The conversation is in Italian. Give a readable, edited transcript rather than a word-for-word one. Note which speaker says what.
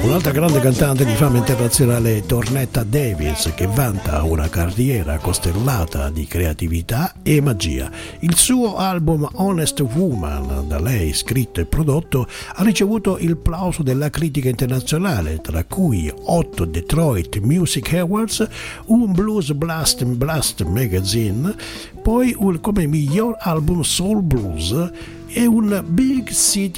Speaker 1: Un'altra grande cantante di fama internazionale è Tornetta Davis, che vanta una carriera costellata di creatività e magia. Il suo album Honest Woman, da lei scritto e prodotto, ha ricevuto il plauso della critica internazionale, tra cui 8 Detroit Music Awards, un Blues Blast Magazine, poi come miglior album Soul Blues e un Big City